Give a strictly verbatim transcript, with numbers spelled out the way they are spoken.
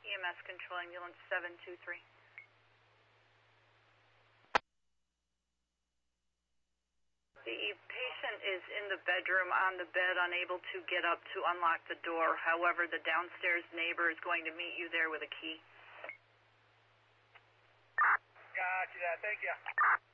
E M S control ambulance seven two three. The patient is in the bedroom on the bed, unable to get up to unlock the door. However, the downstairs neighbor is going to meet you there with a key. Gotcha, thank you.